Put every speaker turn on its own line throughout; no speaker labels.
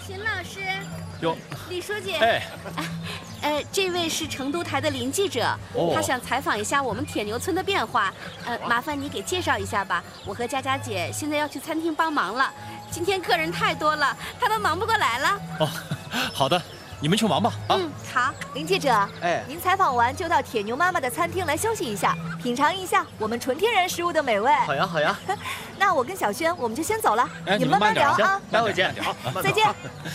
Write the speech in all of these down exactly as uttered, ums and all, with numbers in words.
秦老师，
哟，
李书记，
哎，
呃，这位是成都台的林记者，
哦、
他想采访一下我们铁牛村的变化。呃，麻烦你给介绍一下吧。我和佳佳姐现在要去餐厅帮忙了，今天客人太多了，他们忙不过来了。
哦，好的，你们去忙吧。啊，
嗯，好。
林记者，哎，您采访完就到铁牛妈妈的餐厅来休息一下，品尝一下我们纯天然食物的美味。
好呀，好呀。
那我跟小轩，我们就先走了，
哎、
你们慢慢聊啊。
待会见。
好，再见。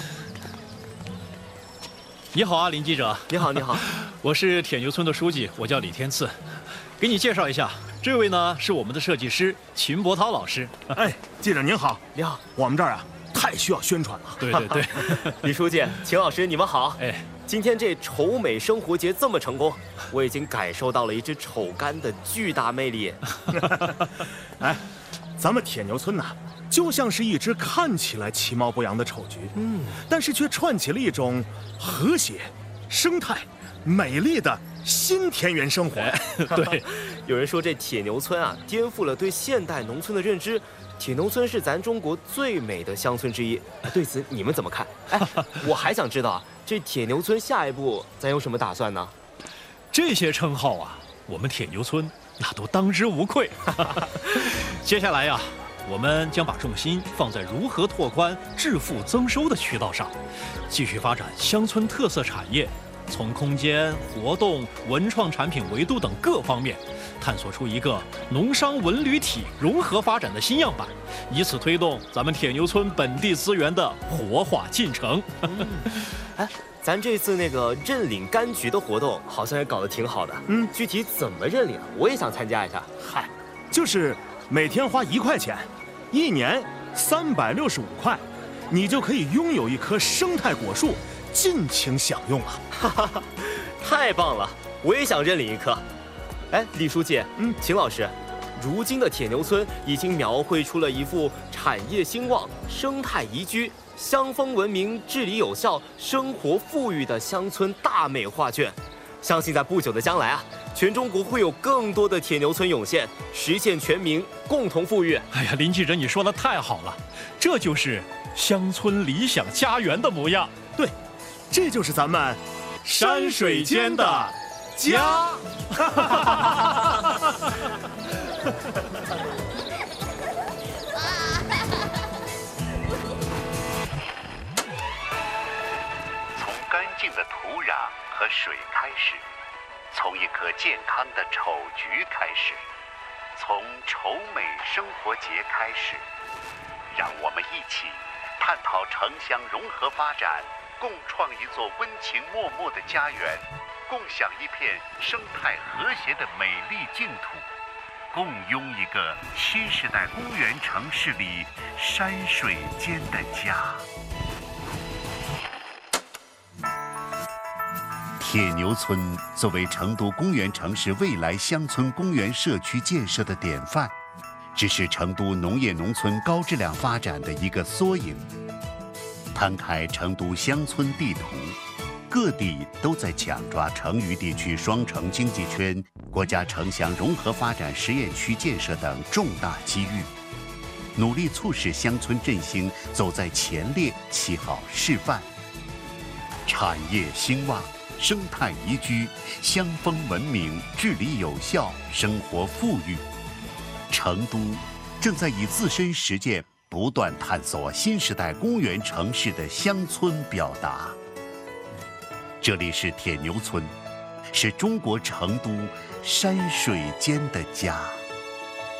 你好啊，林记者。
你好，你好。
我是铁牛村的书记，我叫李天赐。给你介绍一下，这位呢是我们的设计师秦伯涛老师。
哎，记者您好。
你好。
我们这儿啊，太需要宣传了。
对对对。
李书记、秦老师，你们好。
哎，
今天这丑美生活节这么成功，我已经感受到了一只丑柑的巨大魅力。
哎，咱们铁牛村呐、啊，就像是一只看起来其貌不扬的丑菊，嗯，但是却串起了一种和谐、生态、美丽的新田园生活。
哎、对，
有人说这铁牛村啊，颠覆了对现代农村的认知。铁牛村是咱中国最美的乡村之一，对此你们怎么看？哎，我还想知道啊，这铁牛村下一步咱有什么打算呢？
这些称号啊，我们铁牛村那都当之无愧。接下来呀、啊，我们将把重心放在如何拓宽致富增收的渠道上，继续发展乡村特色产业，从空间、活动、文创产品维度等各方面，探索出一个农商文旅体融合发展的新样板，以此推动咱们铁牛村本地资源的活化进程。
嗯、哎，咱这次那个认领柑橘的活动好像也搞得挺好的。嗯，具体怎么认领，我也想参加一下。
嗨，就是每天花一块钱，一年三百六十五块，你就可以拥有一棵生态果树，尽情享用了。
哈哈哈，太棒了！我也想认领一棵。哎，李书记，嗯，秦老师，如今的铁牛村已经描绘出了一幅产业兴旺、生态宜居、乡风文明、治理有效、生活富裕的乡村大美画卷。相信在不久的将来啊，全中国会有更多的铁牛村涌现，实现全民共同富裕。
哎呀，林记者，你说的太好了，这就是乡村理想家园的模样。
对，这就是咱们山水间的家。
从干净的土壤和水开始，从一棵健康的丑菊开始，从丑美生活节开始，让我们一起探讨城乡融合发展，共创一座温情脉脉的家园，共享一片生态和谐的美丽净土，共拥一个新时代公园城市里山水间的家。铁牛村作为成都公园城市未来乡村公园社区建设的典范，只是成都农业农村高质量发展的一个缩影。摊开成都乡村地图，各地都在抢抓成渝地区双城经济圈、国家城乡融合发展实验区建设等重大机遇，努力促使乡村振兴走在前列，起好示范。产业兴旺，生态宜居，乡风文明，治理有效，生活富裕。成都正在以自身实践不断探索新时代公园城市的乡村表达。这里是铁牛村，是中国成都山水间的家。